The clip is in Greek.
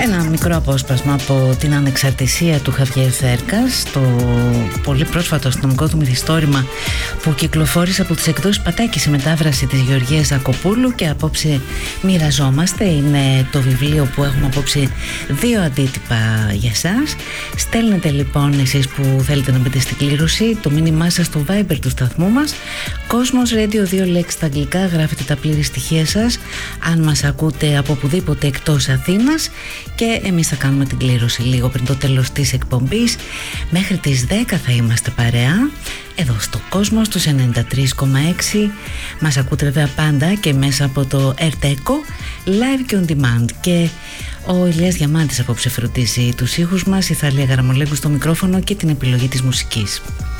Ένα μικρό απόσπασμα από την ανεξαρτησία του Χαβιέρ Θέρκας, το πολύ πρόσφατο αστυνομικό του μυθιστόρημα που κυκλοφόρησε από τις εκδόσεις Πατάκη σε μετάφραση της Γεωργίας Ακοπούλου, και απόψε μοιραζόμαστε. Είναι το βιβλίο που έχουμε απόψε 2 αντίτυπα για εσάς. Στέλνετε λοιπόν εσείς που θέλετε να μπείτε στην κλήρωση το μήνυμά σας στο Viber του σταθμού μας, Cosmos Radio, 2 λέξεις στα αγγλικά, γράφετε τα πλήρη στοιχεία σας αν μας ακούτε από οπουδήποτε εκτός Αθήνας, και εμείς θα κάνουμε την κλήρωση λίγο πριν το τέλος της εκπομπής. Μέχρι τις 10 θα είμαστε παρέα εδώ στο Cosmos τους 93,6. Μας ακούτε βέβαια πάντα και μέσα από το Erteco live και on demand, και ο Ηλίας Διαμάντης απόψε φροντίζει τους ήχους μας, η Θαλία Γαραμολέγκου στο μικρόφωνο και την επιλογή της μουσικής.